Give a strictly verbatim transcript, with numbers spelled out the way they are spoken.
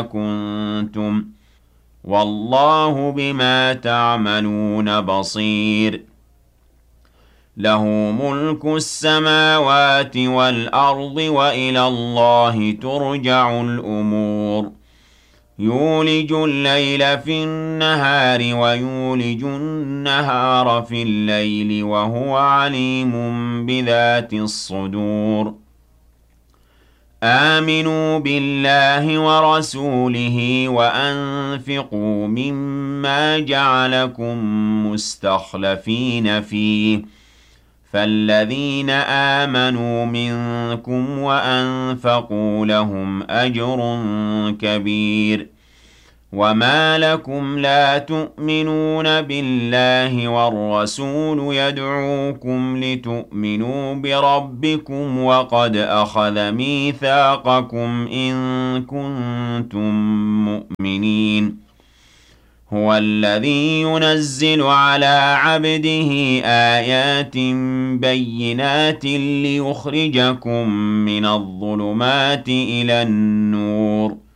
كنتم والله بما تعملون بصير له ملك السماوات والأرض وإلى الله ترجع الأمور يولج الليل في النهار ويولج النهار في الليل وهو عليم بذات الصدور آمنوا بالله ورسوله وأنفقوا مما جعلكم مستخلفين فيه فالذين آمنوا منكم وأنفقوا لهم أجر كبير وما لكم لا تؤمنون بالله والرسول يدعوكم لتؤمنوا بربكم وقد أخذ ميثاقكم إن كنتم مؤمنين هو الذي ينزل على عبده آيات بينات ليخرجكم من الظلمات إلى النور